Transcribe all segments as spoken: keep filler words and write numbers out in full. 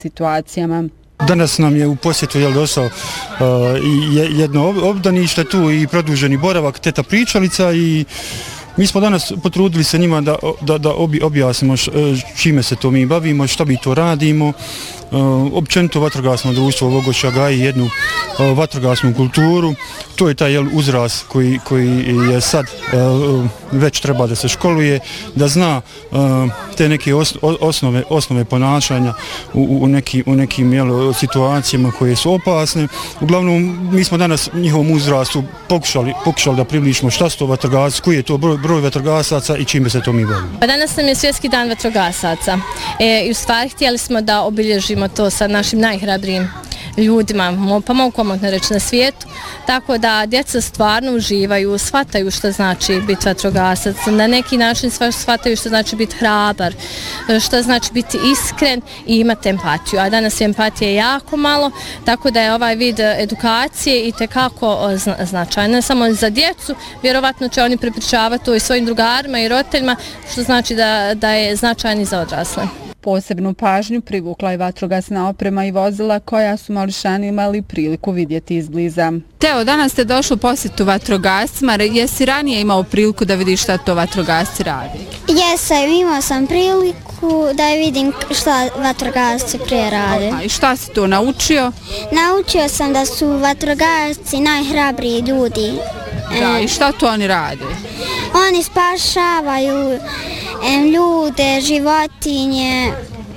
situacijama. Danas nam je u posjetu jel, došao uh, jedno obdanište tu i produženi boravak teta pričalica i mi smo danas potrudili se njima da, da, da objasnimo š, čime se to mi bavimo, šta mi to radimo. Uh, općenito vatrogasno društvo Vogošća gaji jednu uh, vatrogasnu kulturu. To je taj jel, uzrast koji, koji je sad uh, već treba da se školuje, da zna uh, te neke os, osnove, osnove ponašanja u, u, neki, u nekim jel, situacijama koje su opasne. Uglavnom, mi smo danas njihovom uzrastu pokušali, pokušali da približimo šta su to vatrogasci, koji je to broj, broj vatrogasaca i čime se to mi bavimo. Pa danas nam je Svjetski dan vatrogasaca e, i u stvari htjeli smo da obilježimo to sa našim najhrabrijim ljudima, pa mogu komotno reći na svijetu, tako da djeca stvarno uživaju, shvataju što znači biti vatrogasac, na neki način shvataju što znači biti hrabar, što znači biti iskren i imati empatiju, a danas je empatije jako malo, tako da je ovaj vid edukacije i tekako značajan, ne samo za djecu, vjerovatno će oni prepričavati to i svojim drugarima i roditeljima, što znači da, da je značajan i za odrasle. Posebnu pažnju privukla je vatrogasna oprema i vozila koja su mališani imali priliku vidjeti izbliza. Teo, danas ste došli u posjetu vatrogascima. Jesi ranije imao priliku da vidiš šta to vatrogasci radi? Jesam, imao sam priliku da vidim šta vatrogasci prije rade. Aha, i šta si to naučio? Naučio sam da su vatrogasci najhrabriji ljudi. Da, i šta to oni rade? Oni spašavaju ljude, životinje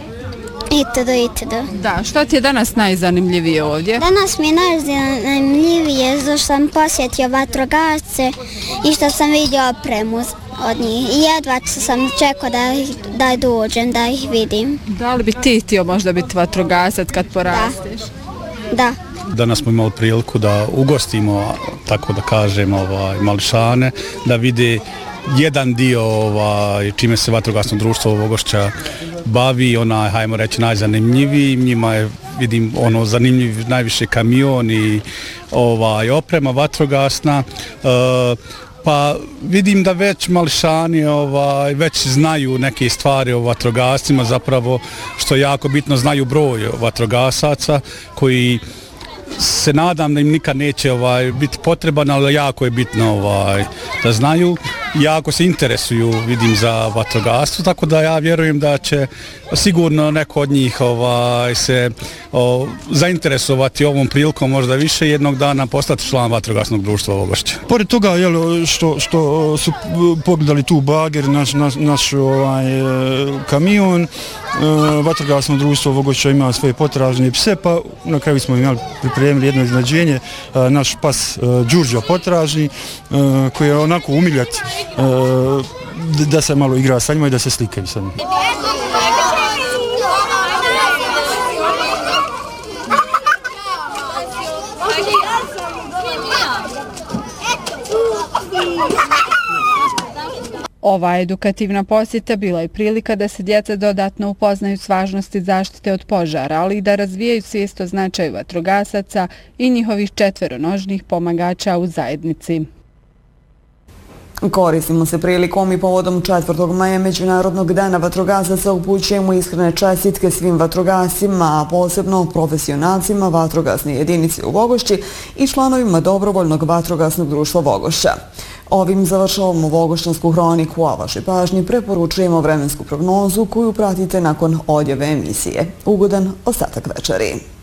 itd. itd. Da, što ti je danas najzanimljivije ovdje? Danas mi je najzanimljivije zato što sam posjetio vatrogasce i što sam vidio opremu od njih. I jedva sam čekao da, da dođem, da ih vidim. Da li bi ti htio možda biti vatrogasac kad porasteš? Da. Da. Danas smo imali priliku da ugostimo, tako da kažem, ovaj, mališane, da vide jedan dio ovaj, čime se vatrogasno društvo Vogošća bavi, onaj, hajmo reći, najzanimljiviji. Njima je, vidim, ono, zanimljiv najviše kamion i ovaj, oprema vatrogasna. E, pa vidim da već mališani ovaj, već znaju neke stvari o vatrogascima, zapravo, što je jako bitno, znaju broj vatrogasaca koji se nadam da im nikad neće ovaj, biti potreban, ali jako je bitno ovaj, da znaju. Jako se interesuju, vidim, za vatrogastvo, tako da ja vjerujem da će sigurno neko od njih ovaj, se o, zainteresovati ovom prilikom, možda više jednog dana postati član vatrogasnog društva Vogošća. Pored toga jel, što, što su pogledali tu bager, naš, naš, naš ovaj, kamion, vatrogasno društvo Vogošća ima svoje potražne pse, pa na kraju smo imali pripremili jedno iznenađenje, naš pas Đurđo potražni, koji je onako umiljat da se malo igra sa njima i da se slikaju sa njima. Ova edukativna posjeta bila je prilika da se djeca dodatno upoznaju s važnosti zaštite od požara, ali i da razvijaju svijest o značaju vatrogasaca i njihovih četveronožnih pomagača u zajednici. Koristimo se prilikom i povodom četvrtog maja Međunarodnog dana vatrogasaca, upućujemo iskrene čestitke svim vatrogascima, a posebno profesionalcima vatrogasne jedinice u Vogošći i članovima dobrovoljnog vatrogasnog društva Vogošća. Ovim završavamo Vogošćansku hroniku, a vašoj pažnji preporučujemo vremensku prognozu koju pratite nakon odjave emisije. Ugodan ostatak večeri.